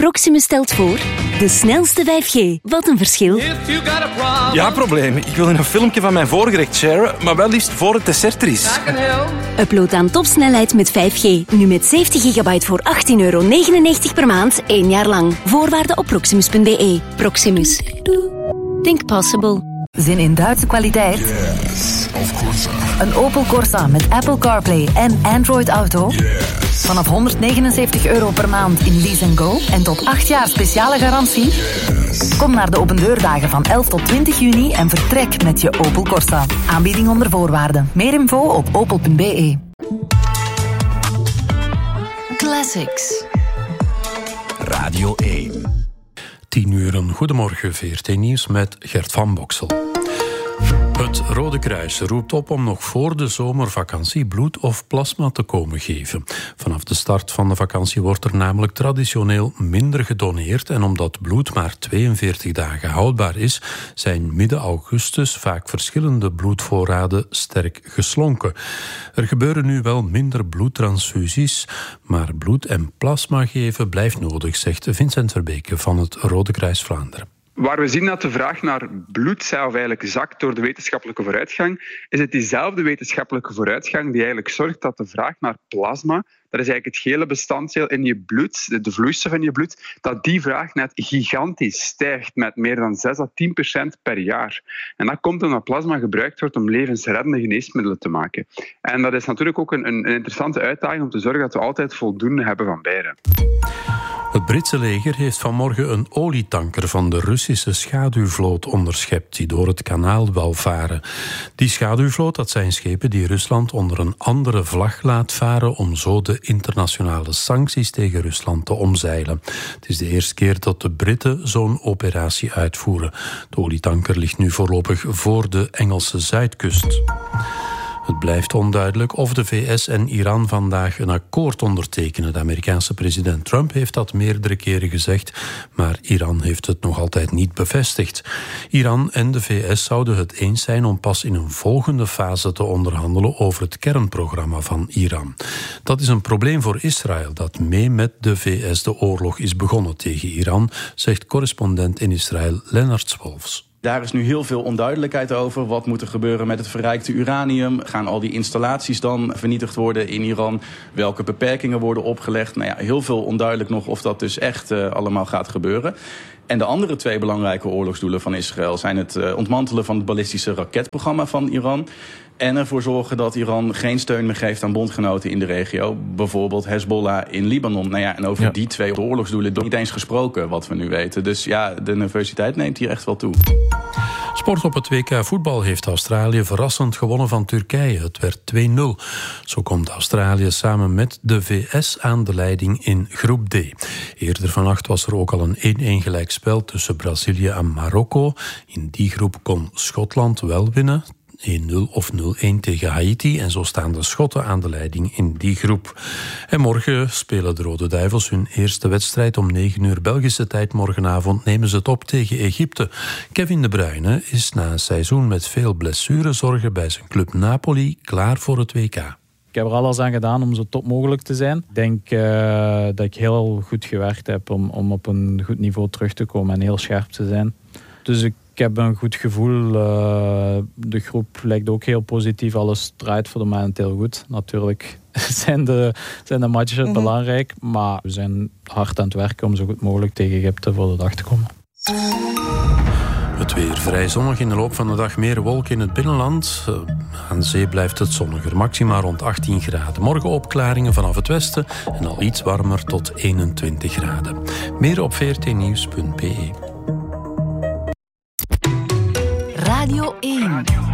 Proximus stelt voor de snelste 5G. Wat een verschil. Ja, probleem. Ik wil een filmpje van mijn voorgerecht sharen, maar wel liefst voor het dessert er is. Upload aan topsnelheid met 5G. Nu met 70 gigabyte voor €18,99 per maand, 1 jaar lang. Voorwaarden op proximus.be. Proximus. Think possible. Zin in Duitse kwaliteit? Yes, of course. Een Opel Corsa met Apple CarPlay en Android Auto? Yes. Vanaf €179 per maand in Lease & Go en tot 8 jaar speciale garantie? Yes. Kom naar de opendeurdagen van 11 tot 20 juni en vertrek met je Opel Corsa. Aanbieding onder voorwaarden. Meer info op opel.be. Classics. Radio 1. 10 uur, een goedemorgen, VRT Nieuws met Gert van Boksel. Het Rode Kruis roept op om nog voor de zomervakantie bloed of plasma te komen geven. Vanaf de start van de vakantie wordt er namelijk traditioneel minder gedoneerd en omdat bloed maar 42 dagen houdbaar is, zijn midden augustus vaak verschillende bloedvoorraden sterk geslonken. Er gebeuren nu wel minder bloedtransfusies, maar bloed en plasma geven blijft nodig, zegt Vincent Verbeke van het Rode Kruis Vlaanderen. Waar we zien dat de vraag naar bloed eigenlijk zakt door de wetenschappelijke vooruitgang, is het diezelfde wetenschappelijke vooruitgang die eigenlijk zorgt dat de vraag naar plasma, dat is eigenlijk het gele bestanddeel in je bloed, de vloeistof in je bloed, dat die vraag net gigantisch stijgt met meer dan 6 à 10% per jaar. En dat komt omdat plasma gebruikt wordt om levensreddende geneesmiddelen te maken. En dat is natuurlijk ook een interessante uitdaging om te zorgen dat we altijd voldoende hebben van beide. Het Britse leger heeft vanmorgen een olietanker van de Russische schaduwvloot onderschept die door het kanaal wou varen. Die schaduwvloot, dat zijn schepen die Rusland onder een andere vlag laat varen om zo de internationale sancties tegen Rusland te omzeilen. Het is de eerste keer dat de Britten zo'n operatie uitvoeren. De olietanker ligt nu voorlopig voor de Engelse zuidkust. Het blijft onduidelijk of de VS en Iran vandaag een akkoord ondertekenen. De Amerikaanse president Trump heeft dat meerdere keren gezegd, maar Iran heeft het nog altijd niet bevestigd. Iran en de VS zouden het eens zijn om pas in een volgende fase te onderhandelen over het kernprogramma van Iran. Dat is een probleem voor Israël, dat mee met de VS de oorlog is begonnen tegen Iran, zegt correspondent in Israël Lennart Wolfs. Daar is nu heel veel onduidelijkheid over. Wat moet er gebeuren met het verrijkte uranium? Gaan al die installaties dan vernietigd worden in Iran? Welke beperkingen worden opgelegd? Nou ja, heel veel onduidelijk nog of dat dus echt allemaal gaat gebeuren. En de andere 2 belangrijke oorlogsdoelen van Israël zijn het ontmantelen van het ballistische raketprogramma van Iran en ervoor zorgen dat Iran geen steun meer geeft aan bondgenoten in de regio. Bijvoorbeeld Hezbollah in Libanon. Nou ja, en over die 2 oorlogsdoelen is niet eens gesproken, wat we nu weten. Dus ja, de nervositeit neemt hier echt wel toe. Sport op het WK voetbal heeft Australië verrassend gewonnen van Turkije. Het werd 2-0. Zo komt Australië samen met de VS aan de leiding in groep D. Eerder vannacht was er ook al een 1-1 gelijkspel tussen Brazilië en Marokko. In die groep kon Schotland wel winnen. 1-0 of 0-1 tegen Haiti en zo staan de Schotten aan de leiding in die groep. En morgen spelen de Rode Duivels hun eerste wedstrijd om 9 uur Belgische tijd. Morgenavond nemen ze het op tegen Egypte. Kevin De Bruyne is na een seizoen met veel blessurezorgen bij zijn club Napoli klaar voor het WK. Ik heb er alles aan gedaan om zo top mogelijk te zijn. Ik denk dat ik heel goed gewerkt heb om op een goed niveau terug te komen en heel scherp te zijn. Dus ik heb een goed gevoel. De groep lijkt ook heel positief. Alles draait voor de moment heel goed. Natuurlijk zijn de matches belangrijk. Maar we zijn hard aan het werken om zo goed mogelijk tegen Egypte voor de dag te komen. Het weer vrij zonnig, in de loop van de dag meer wolken in het binnenland. Aan zee blijft het zonniger, maxima rond 18 graden. Morgen opklaringen vanaf het westen en al iets warmer tot 21 graden. Meer op vrtnieuws.be. Radio 1.